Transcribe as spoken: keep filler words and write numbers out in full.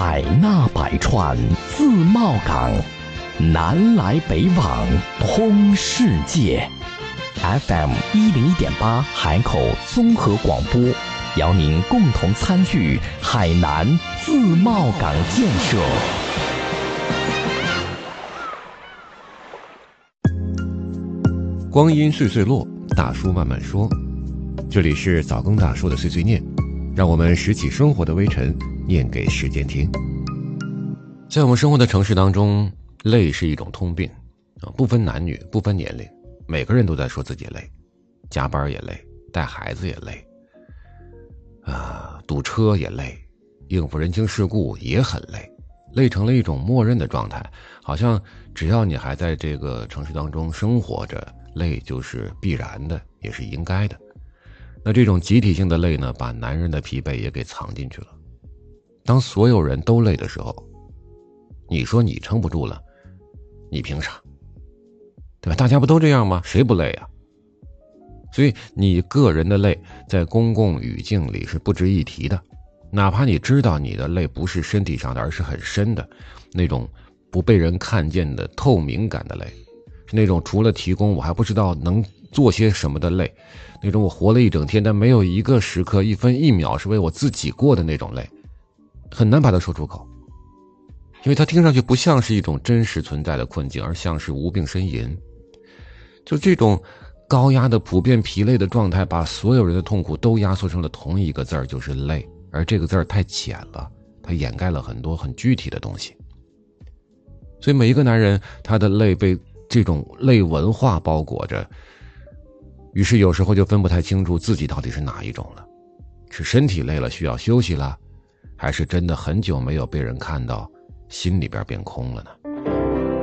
海纳百川，自贸港，南来北往，通世界。F M 一零一点八海口综合广播，邀您共同参与海南自贸港建设。 光阴岁岁落，大叔慢慢说。这里是早更大叔的碎碎念，让我们拾起生活的微尘，念给时间听。在我们生活的城市当中，累是一种通病啊，不分男女，不分年龄，每个人都在说自己累，加班也累，带孩子也累，啊，堵车也累，应付人情世故也很累，累成了一种默认的状态，好像只要你还在这个城市当中生活着，累就是必然的，也是应该的。那这种集体性的累呢，把男人的疲惫也给藏进去了。当所有人都累的时候，你说你撑不住了，你凭啥？对吧？大家不都这样吗？谁不累啊？所以你个人的累在公共语境里是不值一提的，哪怕你知道你的累不是身体上的，而是很深的那种不被人看见的透明感的累，是那种除了提供我还不知道能做些什么的累，那种我活了一整天但没有一个时刻一分一秒是为我自己过的那种累，很难把它说出口，因为它听上去不像是一种真实存在的困境，而像是无病呻吟。就这种高压的普遍疲累的状态，把所有人的痛苦都压缩成了同一个字儿，就是累。而这个字儿太浅了，它掩盖了很多很具体的东西。所以每一个男人，他的累被这种累文化包裹着，于是有时候就分不太清楚自己到底是哪一种了，是身体累了需要休息了，还是真的很久没有被人看到，心里边变空了呢？